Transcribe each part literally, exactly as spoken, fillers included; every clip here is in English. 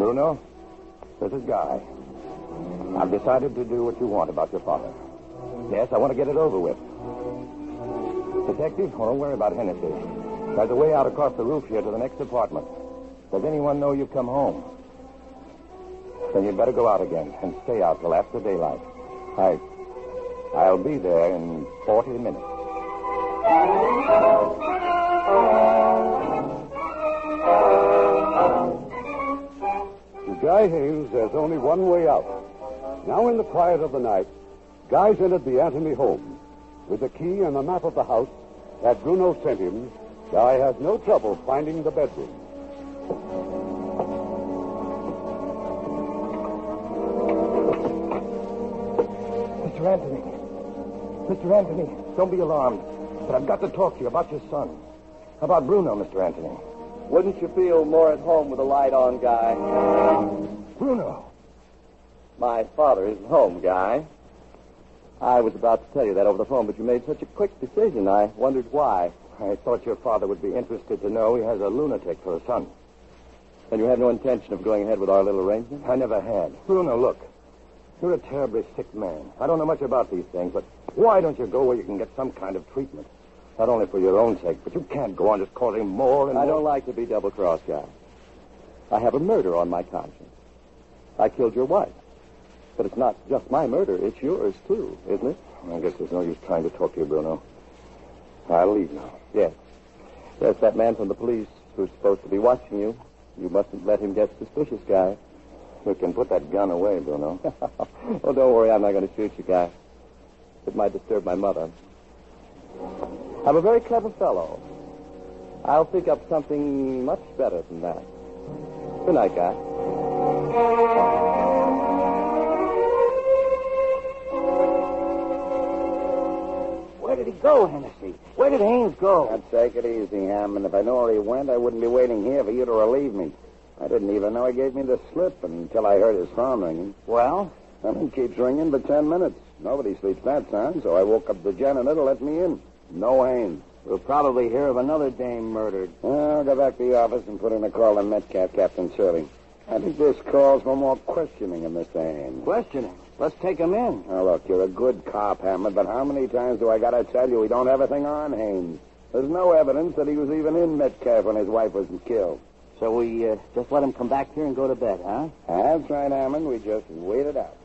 Bruno, this is Guy. I've decided to do what you want about your father. Yes, I want to get it over with. Detective, well, don't worry about Hennessy. There's a way out across the roof here to the next apartment. Does anyone know you've come home? Then you'd better go out again and stay out till after daylight. I, I'll be there in forty minutes. To Guy Haynes, there's only one way out. Now in the quiet of the night, Guy's entered the Anthony home. With the key and the map of the house that Bruno sent him, Guy has no trouble finding the bedroom. Mister Anthony. Mister Anthony, don't be alarmed. But I've got to talk to you about your son. About Bruno, Mister Anthony. Wouldn't you feel more at home with the light on, Guy? Bruno. My father isn't home, Guy. I was about to tell you that over the phone, but you made such a quick decision, I wondered why. I thought your father would be interested to know he has a lunatic for a son. And you have no intention of going ahead with our little arrangement? I never had. Bruno, look. You're a terribly sick man. I don't know much about these things, but why don't you go where you can get some kind of treatment? Not only for your own sake, but you can't go on just causing more and I more. don't like to be double-crossed, Guy. I have a murder on my conscience. I killed your wife. But it's not just my murder. It's yours, too, isn't it? I guess there's no use trying to talk to you, Bruno. I'll leave now. Yes. Yes, that man from the police who's supposed to be watching you. You mustn't let him get suspicious, Guy. You can put that gun away, Bruno. Oh, don't worry. I'm not going to shoot you, Guy. It might disturb my mother. I'm a very clever fellow. I'll think up something much better than that. Good night, Guy. Where did he go, Hennessy? Where did Haynes go? Now, take it easy, Hammond. If I knew where he went, I wouldn't be waiting here for you to relieve me. I didn't even know he gave me the slip until I heard his phone ringing. Well? And it keeps ringing for ten minutes. Nobody sleeps that time, so I woke up the janitor to let me in. No Haynes. We'll probably hear of another dame murdered. Well, I'll go back to the office and put in a call to Metcalf, Captain Shirley. I think this calls for more questioning of Mister Haynes. Questioning? Let's take him in. Now, look, you're a good cop, Hammond, but how many times do I got to tell you we don't have a thing on Haynes? There's no evidence that he was even in Metcalf when his wife was killed. So we uh, just let him come back here and go to bed, huh? That's right, Hammond. We just wait it out.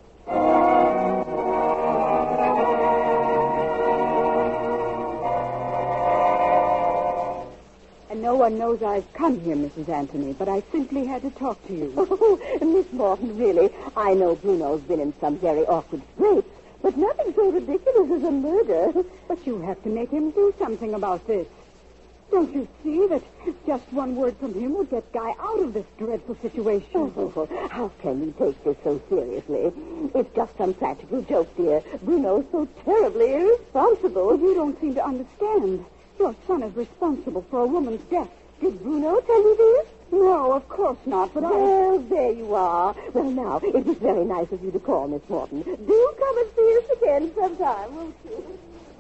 And no one knows I've come here, Missus Anthony, but I simply had to talk to you. Oh, Miss Morton, really, I know Bruno's been in some very awkward scrapes, but nothing so ridiculous as a murder. But you have to make him do something about this. Don't you see that just one word from him would get Guy out of this dreadful situation? Oh, how can you take this so seriously? It's just some practical joke, dear. Bruno's so terribly irresponsible. You don't seem to understand. Your son is responsible for a woman's death. Did Bruno tell you this? No, of course not, but I... Well, there you are. Well, now, it was very nice of you to call, Miss Morton. Do come and see us again sometime, won't you?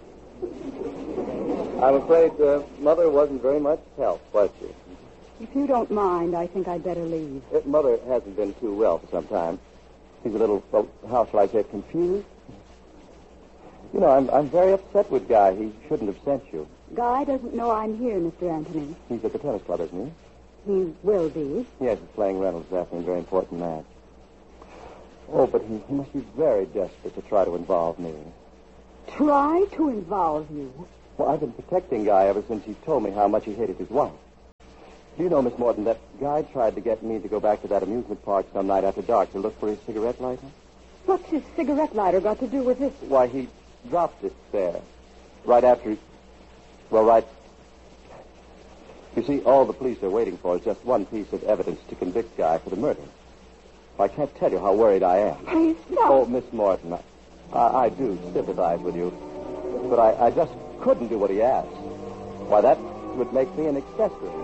I'm afraid uh, Mother wasn't very much help, was she? If you don't mind, I think I'd better leave. Uh, Mother hasn't been too well for some time. She's a little, well, how shall I say it, confused? You know, I'm I'm very upset with Guy. He shouldn't have sent you. Guy doesn't know I'm here, Mister Anthony. He's at the tennis club, isn't he? He will be. Yes, he's playing Reynolds this afternoon, a very important match. Oh, but he, he must be very desperate to try to involve me. Try to involve you? Well, I've been protecting Guy ever since he told me how much he hated his wife. Do you know, Miss Morton, that Guy tried to get me to go back to that amusement park some night after dark to look for his cigarette lighter? What's his cigarette lighter got to do with this? Why, he dropped it there. Right after he... Well, right... You see, all the police are waiting for is just one piece of evidence to convict Guy for the murder. I can't tell you how worried I am. Please stop. Oh, Miss Morton, I, I do sympathize with you. But I, I just couldn't do what he asked. Why, that would make me an accessory.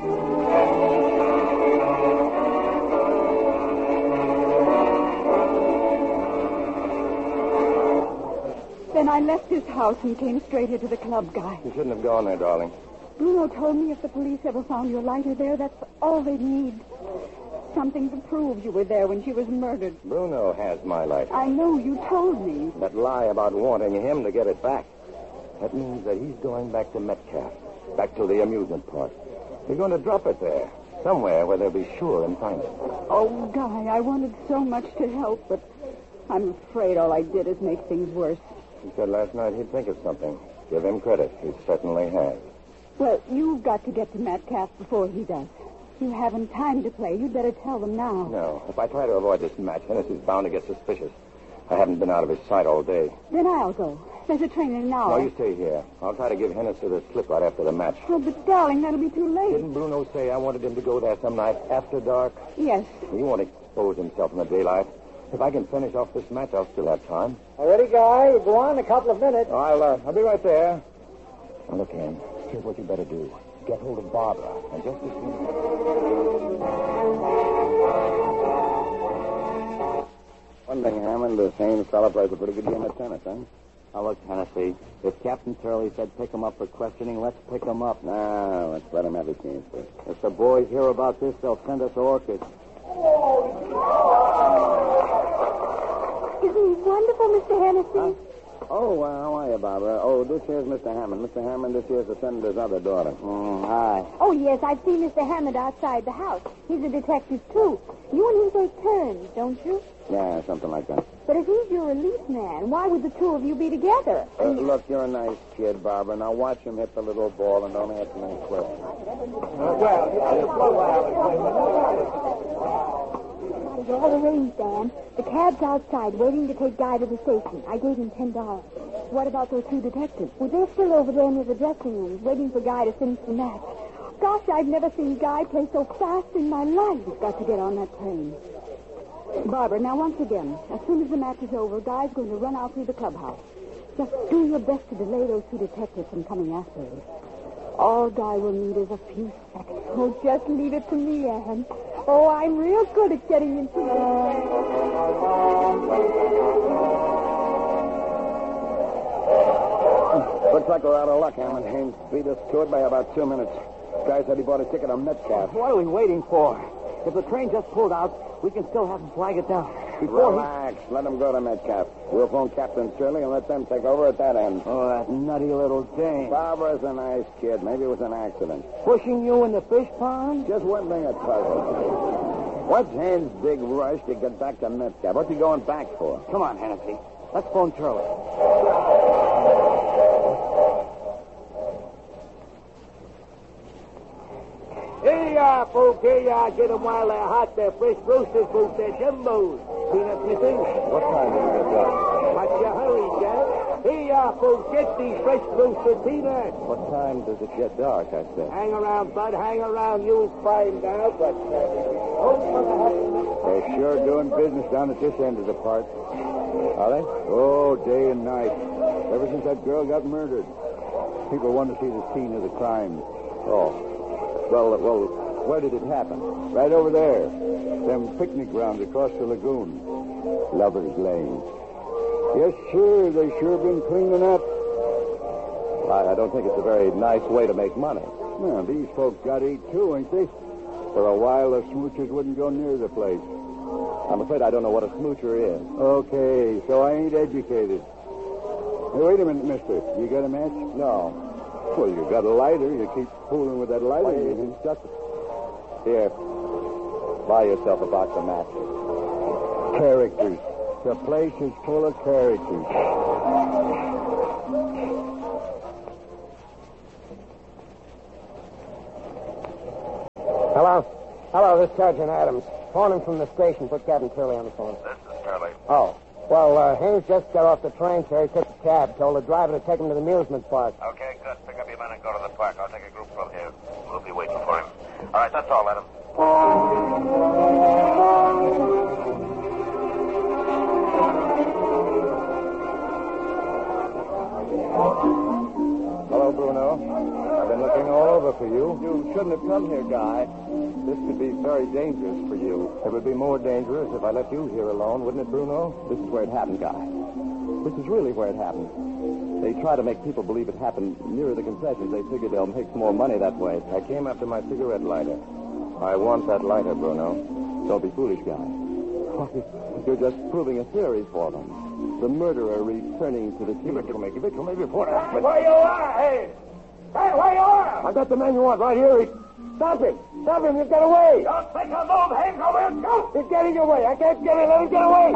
Then I left his house and came straight here to the club, Guy. You shouldn't have gone there, darling. Bruno told me if the police ever found your lighter there, that's all they'd need. something to prove you were there when she was murdered. Bruno has my lighter. I know, you told me. That lie about wanting him to get it back. That means that he's going back to Metcalf, back to the amusement park. He's going to drop it there, somewhere where they'll be sure and find it. Oh, Guy, I wanted so much to help, but I'm afraid all I did is make things worse. He said last night he'd think of something. Give him credit. He certainly has. Well, you've got to get to Metcalf before he does. You haven't time to play. You'd better tell them now. No. If I try to avoid this match, Hennessy's bound to get suspicious. I haven't been out of his sight all day. Then I'll go. There's a train in an hour. No, you stay here. I'll try to give Hennessy the slip right after the match. Oh, but, darling, that'll be too late. Didn't Bruno say I wanted him to go there some night after dark? Yes. He won't expose himself in the daylight. If I can finish off this match, I'll still have time. All ready, Guy? We'll go on in a couple of minutes. I'll, uh, I'll be right there. Now, look, Ann, here's what you better do. Get hold of Barbara. And just as soon One thing, Hammond, the same fella plays a pretty good game of tennis, huh? Now, look, Tennessee, if Captain Turley said pick him up for questioning, let's pick him up. No, let's let him have a chance. If the boys hear about this, they'll send us orchids. Isn't he wonderful, Mister Hennessy? Huh? Oh, uh, how are you, Barbara? Oh, this here's Mister Hammond. Mister Hammond, this here's the senator's other daughter. Mm, hi. Oh, yes, I've seen Mister Hammond outside the house. He's a detective, too. You and him take turns, don't you? Yeah, something like that. But if he's your relief man, why would the two of you be together? Uh, look, you're a nice kid, Barbara. Now watch him hit the little ball and don't answer any questions. Uh, well, It's all arranged, Dan. The cab's outside, waiting to take Guy to the station. I gave him ten dollars. What about those two detectives? Well, they're still over there near the dressing rooms, waiting for Guy to finish the match. Gosh, I've never seen Guy play so fast in my life. He's got to get on that train. Barbara, now once again, as soon as the match is over, Guy's going to run out through the clubhouse. Just do your best to delay those two detectives from coming after us. All Guy will need is a few seconds. Oh, just leave it to me, Anne. Oh, I'm real good at getting into this. Looks like we're out of luck, Hammond. Haynes beat us to it by about two minutes. Guy said he bought a ticket on Metcalf. what are we waiting for? If the train just pulled out, we can still have him flag it down. Before Relax. Let him go to Metcalf. We'll phone Captain Shirley and let them take over at that end. Oh, that nutty little dame. Barbara's a nice kid. Maybe it was an accident. Pushing you in the fish pond? Just one thing that puzzles me. What's Haynes' big rush to get back to Metcalf? What's he going back for? Come on, Hennessy. Let's phone Turley. Here you are, folks. Here you are. Get them while they're hot. They're fresh roasters, folks. They're jumbos. Peanut missing. What time did you get done? What's your hurry, Jack? Here you are, folks. Get these fresh roasted peanuts. What time does it get dark, I said? Hang around, Bud. Hang around. You'll find out. But They're sure doing business down at this end of the park. Are they? Oh, day and night. Ever since that girl got murdered. People want to see the scene of the crime. Oh. Well, well, where did it happen? Right over there. Them picnic grounds across the lagoon. Lover's Lane. Yes, sir. They sure been cleaning up. Well, I, I don't think it's a very nice way to make money. Well, these folks got to eat too, ain't they? For a while, the smoochers wouldn't go near the place. I'm afraid I don't know what a smoocher is. Okay, so I ain't educated. Hey, wait a minute, mister. You got a match? No. Well, you got a lighter. You keep fooling with that lighter. Wait. You can stuck it. Here. Buy yourself a box of matches. Characters. The place is full of characters. Hello? Hello, this is Sergeant Adams. Phone him from the station. Put Captain Turley on the phone. This is Turley. Oh. Well, uh, Haynes just got off the train, sir. He took a cab. Told the driver to take him to the amusement park. Okay, good. Pick up your men and go to the park. I'll take a group from here. We'll be waiting for him. All right, that's all, Adam. Hello, Bruno. I've been looking all over for you. You shouldn't have come here, Guy. This could be very dangerous for you. It would be more dangerous if I left you here alone, wouldn't it, Bruno? This is where it happened, Guy. This is really where it happened. They try to make people believe it happened near the concessions. They figure they'll make some more money that way. I came after my cigarette lighter. I want that lighter, Bruno. Don't be foolish, Guy. You're just proving a theory for them. The murderer returning to the scene. Give it to me. Give it to me before I... Hey, where you are, hey! Hey, where you are! I got the man you want right here. He... Stop him! Stop him! He's got away! Don't take a move, Haynes, or we'll go! He's getting away! I can't get him! Let him get away!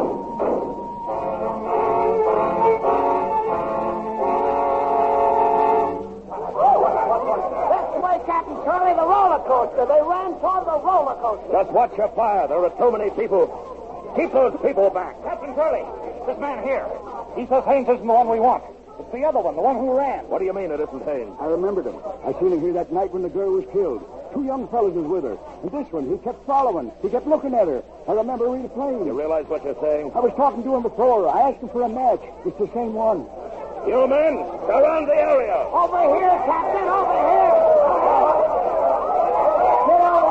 This way, Captain Charlie, the roller coaster. They ran toward the roller coaster. Just watch your fire. There are too many people. Keep those people back. Captain Charlie, this man here. He says Haynes isn't the one we want. It's the other one, the one who ran. What do you mean it isn't Haynes? I remembered him. I seen him here that night when the girl was killed. Two young fellows was with her. And this one, he kept following. He kept looking at her. I remember replaying. You realize what you're saying? I was talking to him before. I asked him for a match. It's the same one. You men, surround the area. Over here, Captain, over here. Get over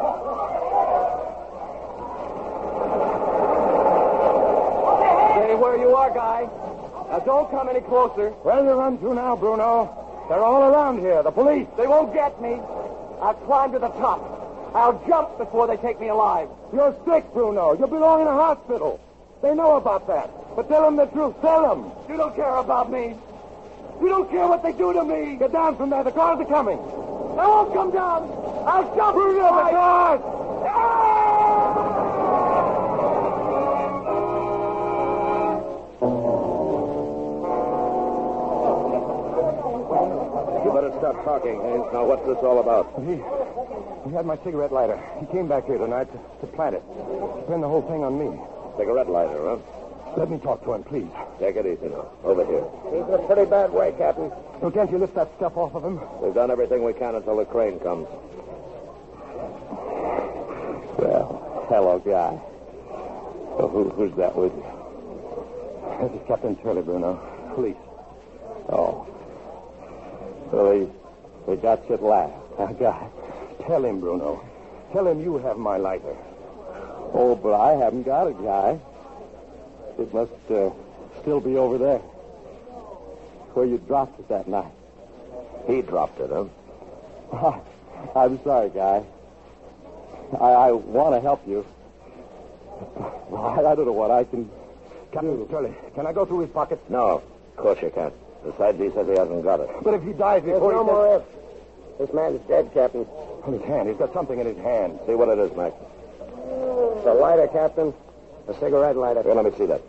there. Stay where you are, Guy. Now, don't come any closer. Where you run to now, Bruno? They're all around here. The police. They won't get me. I'll climb to the top. I'll jump before they take me alive. You're sick, Bruno. You belong in a hospital. They know about that. But tell them the truth. Tell them. You don't care about me. You don't care what they do to me. Get down from there. The cars are coming. I won't come down. I'll jump. Bruno, the cars! You better stop talking, Haynes. Now, what's this all about? He, he had my cigarette lighter. He came back here tonight to, to plant it. To pin the whole thing on me. Cigarette lighter, huh? Let me talk to him, please. Take it easy now. Over here. He's in a pretty bad way, Captain. Well, can't you lift that stuff off of him? We've done everything we can until the crane comes. Well, hello, Guy. Oh, who, who's that with you? This is Captain Shirley, Bruno. Police. Oh. So they, they got you at last, huh, Guy? Tell him, Bruno. Tell him you have my lighter. Oh, but I haven't got it, Guy. It must uh, still be over there. Where you dropped it that night. He dropped it, huh? I'm sorry, Guy. I, I want to help you. I, I don't know what I can Captain do. Shirley, can I go through his pockets? No, of course you can't. Besides, he says he hasn't got it. But if he dies There's before no he more ifs. This man's dead, Captain. On his hand. He's got something in his hand. See what it is, Mac. It's a lighter, Captain. A cigarette lighter. Here, let me see that.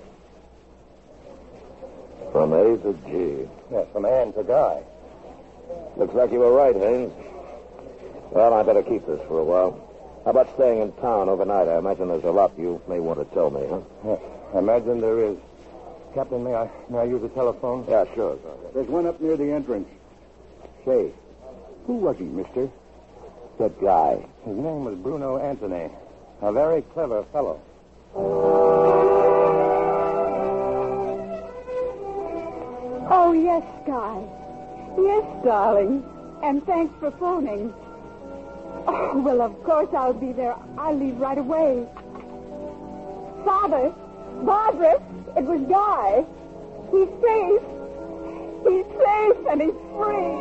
From A to G. Yes, from hand to guy. Looks like you were right, Haynes. Well, I better keep this for a while. How about staying in town overnight? I imagine there's a lot you may want to tell me, huh? Yes, I imagine there is. Captain, may I may I use the telephone? Yeah, sure. There's one up near the entrance. Say, who was he, mister? That guy. His name was Bruno Anthony. A very clever fellow. Oh, yes, Guy. Yes, darling. And thanks for phoning. Oh, well, of course I'll be there. I'll leave right away. Father, Barbara, it was Guy. He's safe. He's safe and he's free.